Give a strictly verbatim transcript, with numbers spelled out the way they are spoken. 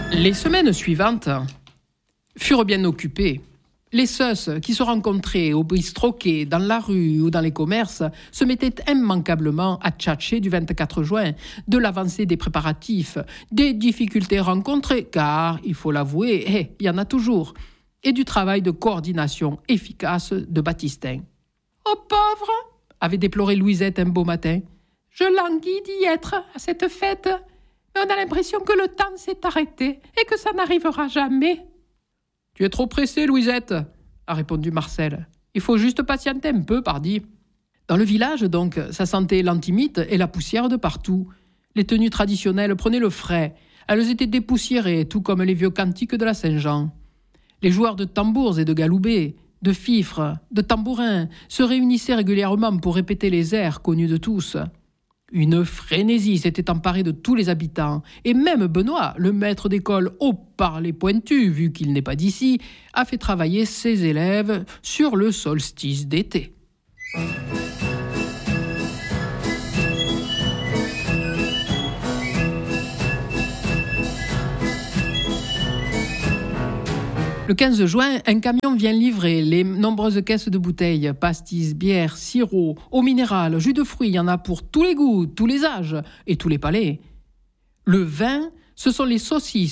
Les semaines suivantes furent bien occupées. Les seuss qui se rencontraient au bistroquet, dans la rue ou dans les commerces se mettaient immanquablement à tchatcher du vingt-quatre juin, de l'avancée des préparatifs, des difficultés rencontrées, car, il faut l'avouer, eh, il y en a toujours, et du travail de coordination efficace de Baptistin. « Oh pauvre !» avait déploré Louisette un beau matin. « Je languis d'y être à cette fête, mais on a l'impression que le temps s'est arrêté et que ça n'arrivera jamais. » « Tu es trop pressée, Louisette, » a répondu Marcel. « Il faut juste patienter un peu, pardi. » Dans le village, donc, ça sentait l'antimite et la poussière de partout. Les tenues traditionnelles prenaient le frais. Elles étaient dépoussiérées, tout comme les vieux cantiques de la Saint-Jean. Les joueurs de tambours et de galoubets, de fifres, de tambourins se réunissaient régulièrement pour répéter les airs connus de tous. Une frénésie s'était emparée de tous les habitants, et même Benoît, le maître d'école au parler pointu, vu qu'il n'est pas d'ici, a fait travailler ses élèves sur le solstice d'été. Le quinze juin, un camion vient livrer les nombreuses caisses de bouteilles, pastis, bières, sirop, eau minérale, jus de fruits, il y en a pour tous les goûts, tous les âges et tous les palais. Le vin, ce sont les saucisses